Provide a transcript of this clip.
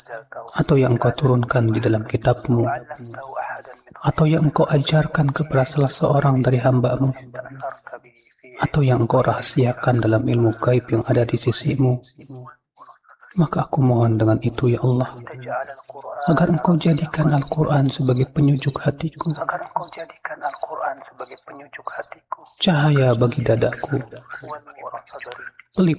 atau yang Engkau turunkan di dalam kitab-Mu, atau yang Engkau ajarkan kepada salah seorang dari hamba-Mu, atau yang Engkau rahasiakan dalam ilmu gaib yang ada di sisi-Mu, maka aku mohon dengan itu, ya Allah, agar Engkau jadikan Al-Quran sebagai penyejuk hatiku, cahaya bagi dadaku, pelipur